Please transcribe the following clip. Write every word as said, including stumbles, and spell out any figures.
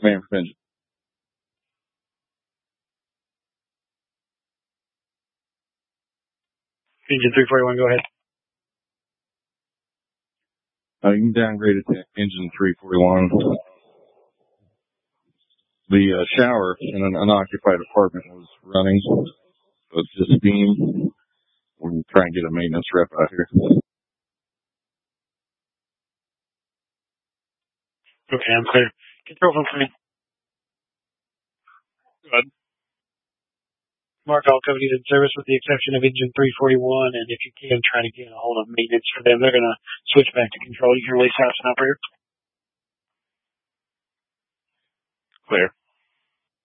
Command for engine. Engine three forty-one, go ahead. Uh, you can downgrade it to engine three forty-one. The uh, shower in an unoccupied apartment was running, so it's just steam. We're going to try and get a maintenance rep out here. Okay, I'm clear. Control from three. Good. Mark all companies in service with the exception of engine three forty-one, and if you can, try to get a hold of maintenance for them. They're going to switch back to control. You can release house and operator. Clear.